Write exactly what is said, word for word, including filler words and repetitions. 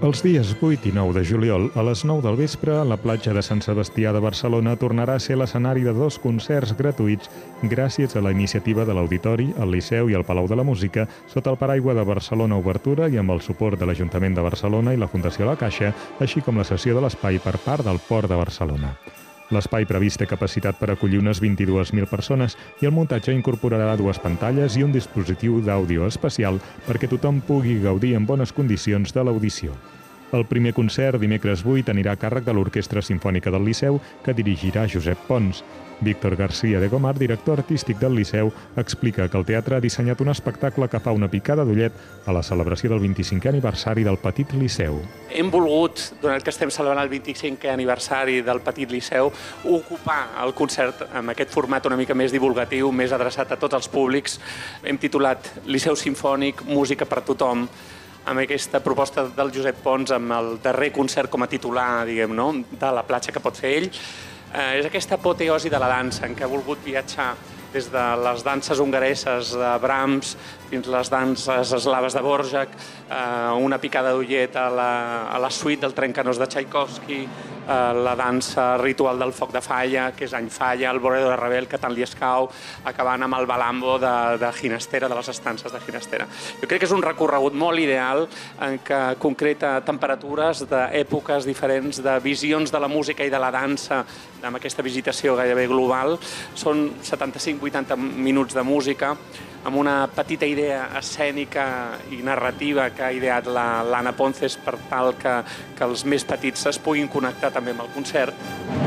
Els dies vuit i nou de juliol, a les nou del vespre, la platja de Sant Sebastià de Barcelona tornarà a ser l'escenari de dos concerts gratuïts gràcies a la iniciativa de l'Auditori, el Liceu i el Palau de la Música, sota el paraigua de Barcelona Obertura i amb el suport de l'Ajuntament de Barcelona i la Fundació La Caixa, així com la cessió de l'espai per part del Port de Barcelona. L'espai previst té capacitat per acollir unes vint-i-dues mil persones i el muntatge incorporarà dues pantalles i un dispositiu d'àudio especial perquè tothom pugui gaudir en bones condicions de l'audició. El primer concert, dimecres vuit, anirà a càrrec de l'Orquestra Simfònica del Liceu, que dirigirà Josep Pons. Víctor García de Gomar, director artístic del Liceu, explica que el teatre ha dissenyat un espectacle que fa una picada d'ullet a la celebració del vint-i-cinquè aniversari del Petit Liceu. Hem volgut, donat que estem celebrant el vint-i-cinquè aniversari del Petit Liceu, ocupar el concert amb aquest format una mica més divulgatiu, més adreçat a tots els públics. Hem titulat Liceu Simfònic, música per tothom, amb aquesta proposta del Josep Pons, amb el darrer concert com a titular, diguem, no?, de la platja que pot fer ell. Eh, és aquesta apoteosi de la dansa en què ha volgut viatjar des de les danses hongareses de Brahms fins les danses eslaves de Dvořák, eh, una picada d'ullet a, la, a la suite del Trencanós de Tchaikovsky, eh, la dansa ritual del foc de falla, que és Any Falla, el Boredo de Ravel, que tant li escau, acabant amb el Balambo de, de Ginastera, de les estances de Ginastera. Jo crec que és un recorregut molt ideal en què concreta temperatures d'èpoques diferents, de visions de la música i de la dansa, amb aquesta visitació gairebé global. Són setanta-cinc vuitanta minuts de música, amb una petita idea escènica i narrativa que ha ideat l'Anna Ponces per tal que, que els més petits es puguin connectar també amb el concert.